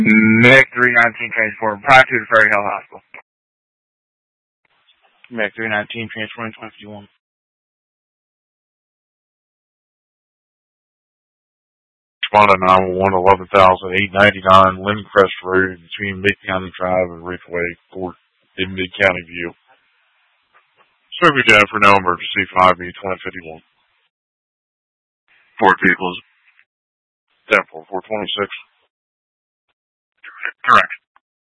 MiG 319 transport, prior to the Ferry Hill Hospital. MiG 319 transporting 2051. Responding 911 11,899 Lemon Crest Road between Mid-County Drive and Reefway Court in Mid-County View. Spoken down for no emergency 5B 2051. 4 vehicles. 10-4-426. Correct.